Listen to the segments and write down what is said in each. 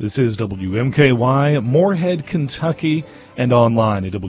This is WMKY, Moorhead, Kentucky, and online at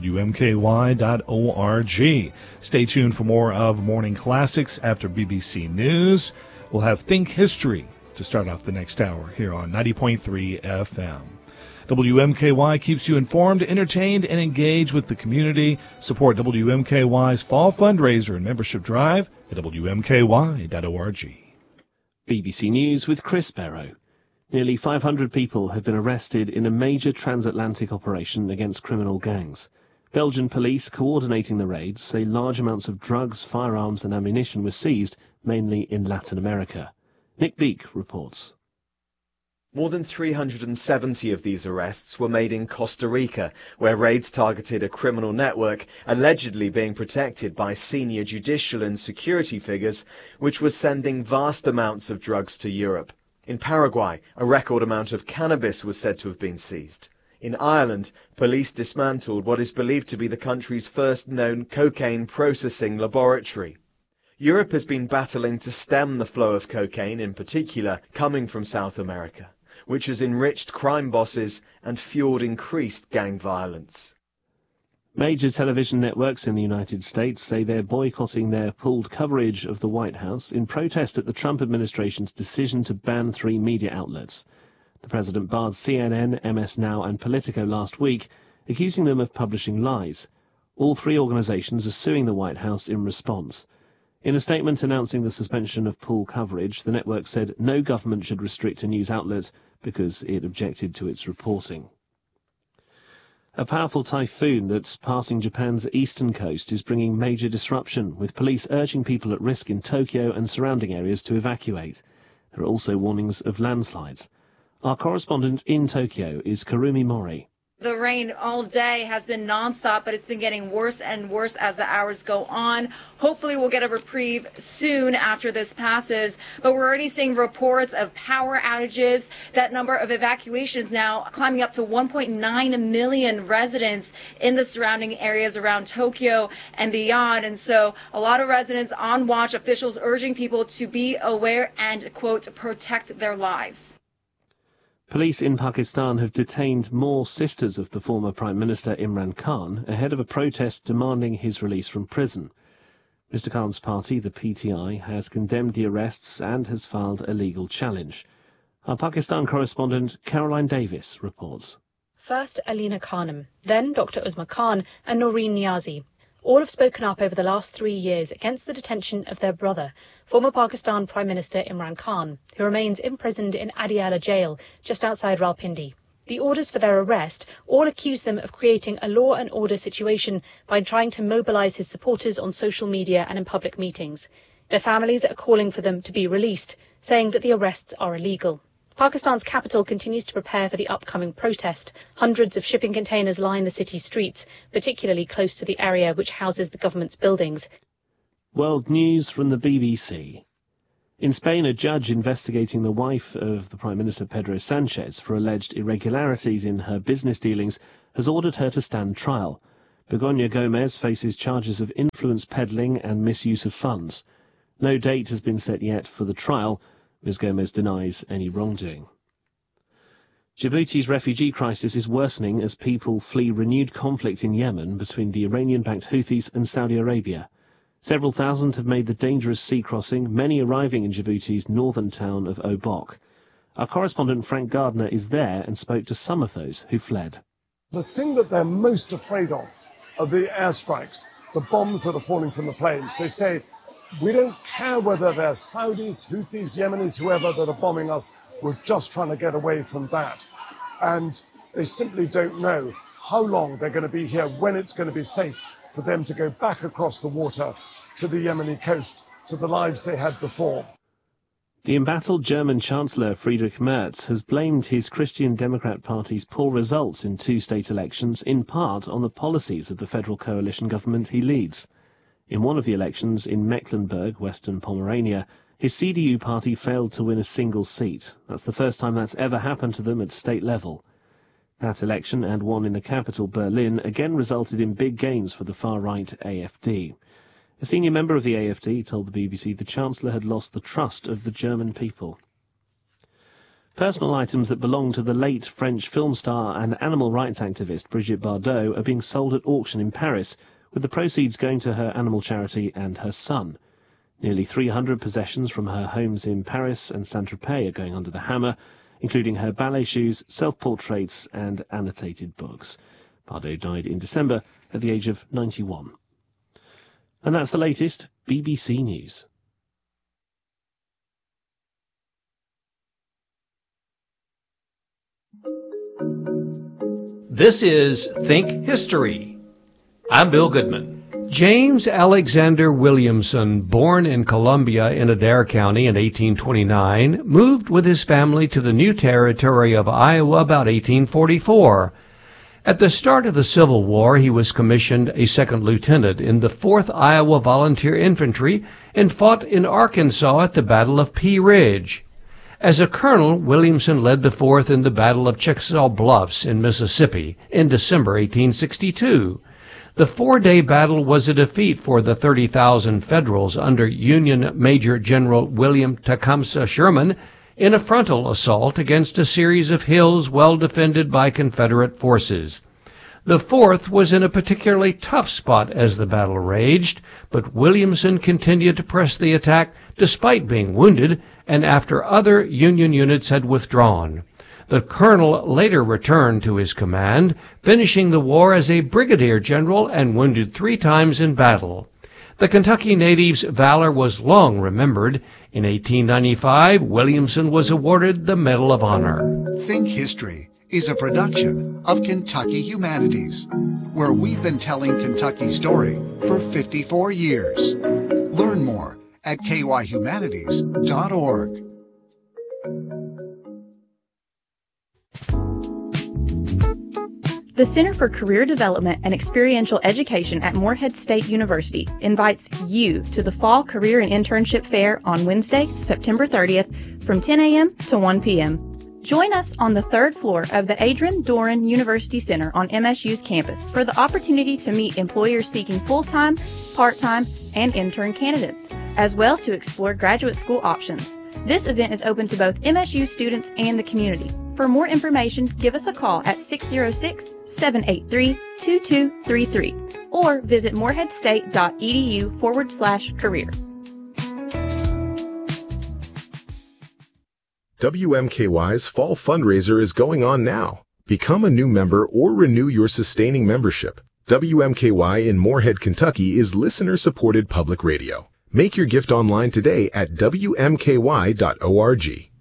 WMKY.org. Stay tuned for more of Morning Classics after BBC News. We'll have Think History to start off the next hour here on 90.3 FM. WMKY keeps you informed, entertained, and engaged with the community. Support WMKY's fall fundraiser and membership drive at WMKY.org. BBC News with Chris Barrow. Nearly 500 people have been arrested in a major transatlantic operation against criminal gangs. Belgian police coordinating the raids say large amounts of drugs, firearms and ammunition were seized, mainly in Latin America. Nick Beak reports. More than 370 of these arrests were made in Costa Rica, where raids targeted a criminal network allegedly being protected by senior judicial and security figures, which were sending vast amounts of drugs to Europe. In Paraguay, a record amount of cannabis was said to have been seized. In Ireland, police dismantled what is believed to be the country's first known cocaine processing laboratory. Europe has been battling to stem the flow of cocaine, in particular coming from South America, which has enriched crime bosses and fueled increased gang violence. Major television networks in the United States say they're boycotting their pooled coverage of the White House in protest at the Trump administration's decision to ban 3 media outlets. The president barred CNN, MS Now and Politico last week, accusing them of publishing lies. All 3 organizations are suing the White House in response. In a statement announcing the suspension of pool coverage, the network said no government should restrict a news outlet because it objected to its reporting. A powerful typhoon that's passing Japan's eastern coast is bringing major disruption, with police urging people at risk in Tokyo and surrounding areas to evacuate. There are also warnings of landslides. Our correspondent in Tokyo is Karumi Mori. The rain all day has been nonstop, but it's been getting worse and worse as the hours go on. Hopefully we'll get a reprieve soon after this passes, but we're already seeing reports of power outages. That number of evacuations now climbing up to 1.9 million residents in the surrounding areas around Tokyo and beyond. And so a lot of residents on watch, officials urging people to be aware and, quote, protect their lives. Police in Pakistan have detained more sisters of the former Prime Minister Imran Khan ahead of a protest demanding his release from prison. Mr. Khan's party, the PTI, has condemned the arrests and has filed a legal challenge. Our Pakistan correspondent Caroline Davis reports. First Alina Khanum, then Dr. Uzma Khan and Noreen Niazi. All have spoken up over the last 3 years against the detention of their brother, former Pakistan Prime Minister Imran Khan, who remains imprisoned in Adiala jail just outside Rawalpindi. The orders for their arrest all accuse them of creating a law and order situation by trying to mobilize his supporters on social media and in public meetings. Their families are calling for them to be released, saying that the arrests are illegal. Pakistan's capital continues to prepare for the upcoming protest. Hundreds of shipping containers line the city streets, particularly close to the area which houses the government's buildings. World news from the BBC. In Spain, a judge investigating the wife of the Prime Minister Pedro Sanchez for alleged irregularities in her business dealings has ordered her to stand trial. Begoña Gomez faces charges of influence peddling and misuse of funds. No date has been set yet for the trial. Ms. Gomez denies any wrongdoing. Djibouti's refugee crisis is worsening as people flee renewed conflict in Yemen between the Iranian-backed Houthis and Saudi Arabia. Several thousand have made the dangerous sea crossing, many arriving in Djibouti's northern town of Obok. Our correspondent Frank Gardner is there and spoke to some of those who fled. The thing that they're most afraid of are the airstrikes, the bombs that are falling from the planes. They say, we don't care whether they're Saudis, Houthis, Yemenis, whoever that are bombing us. We're just trying to get away from that. And they simply don't know how long they're going to be here, when it's going to be safe for them to go back across the water to the Yemeni coast, to the lives they had before. The embattled German Chancellor Friedrich Merz has blamed his Christian Democrat Party's poor results in 2 state elections in part on the policies of the federal coalition government he leads. In one of the elections in Mecklenburg, Western Pomerania, his CDU party failed to win a single seat. That's the first time that's ever happened to them at state level. That election, and one in the capital, Berlin, again resulted in big gains for the far-right AfD. A senior member of the AfD told the BBC the Chancellor had lost the trust of the German people. Personal items that belong to the late French film star and animal rights activist Brigitte Bardot are being sold at auction in Paris, with the proceeds going to her animal charity and her son. Nearly 300 possessions from her homes in Paris and Saint-Tropez are going under the hammer, including her ballet shoes, self-portraits and annotated books. Bardot died in December at the age of 91. And that's the latest BBC News. This is Think History. I'm Bill Goodman. James Alexander Williamson, born in Columbia in Adair County in 1829, moved with his family to the new territory of Iowa about 1844. At the start of the Civil War, he was commissioned a second lieutenant in the 4th Iowa Volunteer Infantry and fought in Arkansas at the Battle of Pea Ridge. As a colonel, Williamson led the 4th in the Battle of Chickasaw Bluffs in Mississippi in December 1862. The 4-day battle was a defeat for the 30,000 Federals under Union Major General William Tecumseh Sherman in a frontal assault against a series of hills well defended by Confederate forces. The 4th was in a particularly tough spot as the battle raged, but Williamson continued to press the attack despite being wounded and after other Union units had withdrawn. The colonel later returned to his command, finishing the war as a brigadier general and wounded 3 times in battle. The Kentucky natives' valor was long remembered. In 1895, Williamson was awarded the Medal of Honor. Think History is a production of Kentucky Humanities, where we've been telling Kentucky's story for 54 years. Learn more at kyhumanities.org. The Center for Career Development and Experiential Education at Morehead State University invites you to the Fall Career and Internship Fair on Wednesday, September 30th from 10 a.m. to 1 p.m. Join us on the 3rd floor of the Adrian Doran University Center on MSU's campus for the opportunity to meet employers seeking full-time, part-time, and intern candidates, as well to explore graduate school options. This event is open to both MSU students and the community. For more information, give us a call at 606-783-2233 or visit moreheadstate.edu/career. WMKY's Fall Fundraiser is going on now. Become a new member or renew your sustaining membership. WMKY in Morehead, Kentucky is listener-supported public radio. Make your gift online today at WMKY.org.